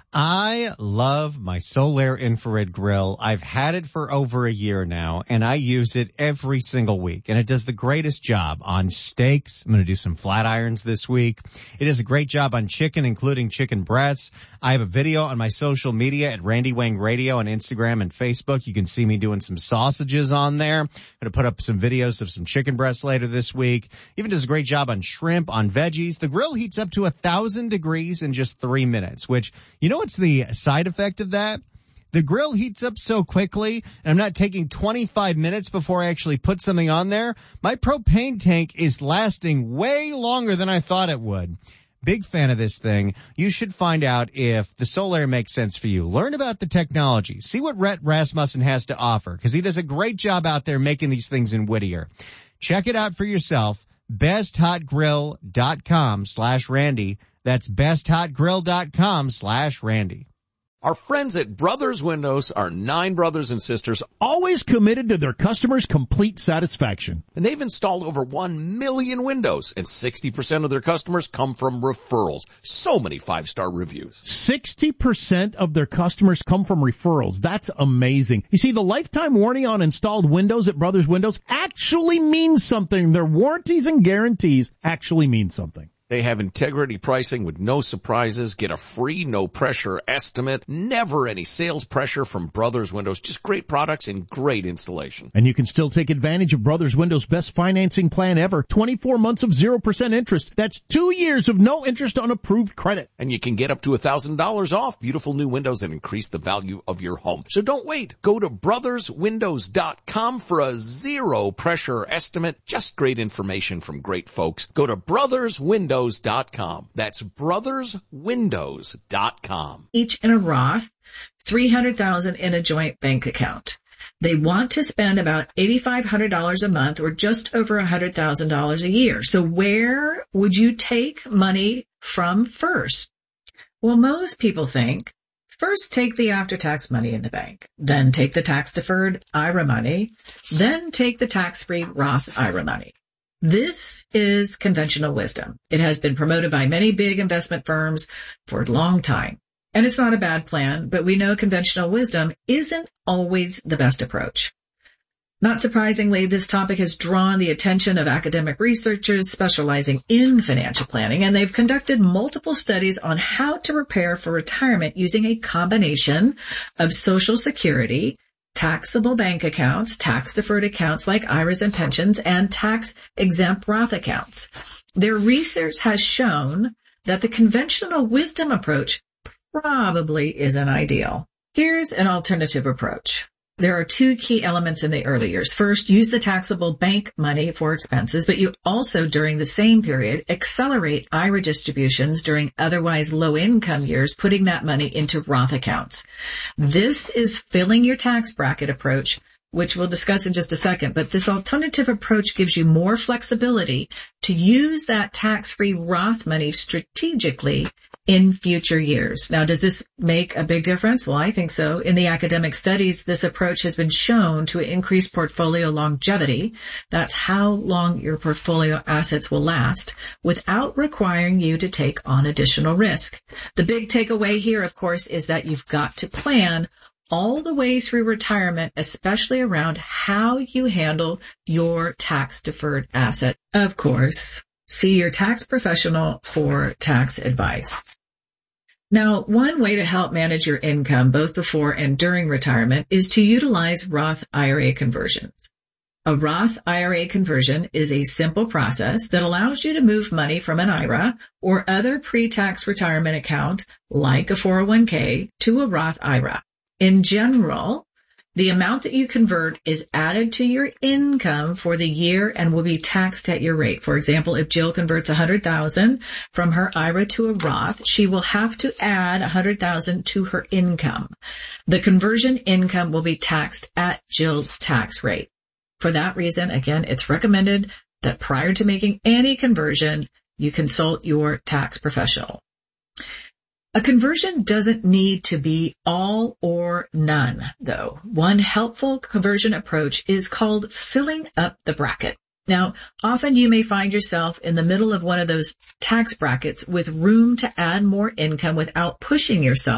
I love my Solaire infrared grill. I've had it for over a year now, and I use it every single week. And it does the greatest job on steaks. I'm going to do some flat irons this week. It does a great job on chicken, including chicken breasts. I have a video on my social media at Randy Wang Radio on Instagram and Facebook. You can see me doing some sausages on there. I'm going to put up some videos of some chicken breasts later this week. Even does a great job on shrimp, on veggies. The grill heats up to 1,000 degrees in just 3 minutes, which, you know what's the side effect of that? The grill heats up so quickly, and I'm not taking 25 minutes before I actually put something on there. My propane tank is lasting way longer than I thought it would. Big fan of this thing. You should find out if the Solaire makes sense for you. Learn about the technology. See what Rhett Rasmussen has to offer, because he does a great job out there making these things in Whittier. Check it out for yourself. BestHotGrill.com/Randy. That's BestHotGrill.com/Randy. Our friends at Brothers Windows are 9 brothers and sisters, always committed to their customers' complete satisfaction. and they've installed over 1 million windows, and 60% of their customers come from referrals. So many 5-star reviews. 60% of their customers come from referrals. That's amazing. You see, the lifetime warranty on installed windows at Brothers Windows actually means something. Their warranties and guarantees actually mean something. They have integrity pricing with no surprises. Get a free, no-pressure estimate. Never any sales pressure from Brothers Windows. Just great products and great installation. And you can still take advantage of Brothers Windows' best financing plan ever. 24 months of 0% interest. That's 2 years of no interest on approved credit. And you can get up to $1,000 off beautiful new windows and increase the value of your home. So don't wait. Go to brotherswindows.com for a zero-pressure estimate. Just great information from great folks. Go to brotherswindows.com. That's brotherswindows.com. Each in a Roth, $300,000 in a joint bank account. They want to spend about $8,500 a month, or just over $100,000 a year. So where would you take money from first? Well, most people think, first take the after-tax money in the bank, then take the tax-deferred IRA money, then take the tax-free Roth IRA money. This is conventional wisdom. It has been promoted by many big investment firms for a long time. And it's not a bad plan, but we know conventional wisdom isn't always the best approach. Not surprisingly, this topic has drawn the attention of academic researchers specializing in financial planning, and they've conducted multiple studies on how to prepare for retirement using a combination of Social Security, taxable bank accounts, tax-deferred accounts like IRAs and pensions, and tax-exempt Roth accounts. Their research has shown that the conventional wisdom approach probably isn't ideal. Here's an alternative approach. There are 2 key elements in the early years. First, use the taxable bank money for expenses, but you also, during the same period, accelerate IRA distributions during otherwise low-income years, putting that money into Roth accounts. This is filling your tax bracket approach, which we'll discuss in just a second, but this alternative approach gives you more flexibility to use that tax-free Roth money strategically in future years. Now, does this make a big difference? Well, I think so. In the academic studies, this approach has been shown to increase portfolio longevity. That's how long your portfolio assets will last without requiring you to take on additional risk. The big takeaway here, of course, is that you've got to plan all the way through retirement, especially around how you handle your tax-deferred asset. Of course, see your tax professional for tax advice. Now, one way to help manage your income both before and during retirement is to utilize Roth IRA conversions. A Roth IRA conversion is a simple process that allows you to move money from an IRA or other pre-tax retirement account like a 401k to a Roth IRA. In general, the amount that you convert is added to your income for the year and will be taxed at your rate. For example, if Jill converts $100,000 from her IRA to a Roth, she will have to add $100,000 to her income. The conversion income will be taxed at Jill's tax rate. For that reason, again, it's recommended that prior to making any conversion, you consult your tax professional. A conversion doesn't need to be all or none, though. One helpful conversion approach is called filling up the bracket. Now, often you may find yourself in the middle of one of those tax brackets with room to add more income without pushing yourself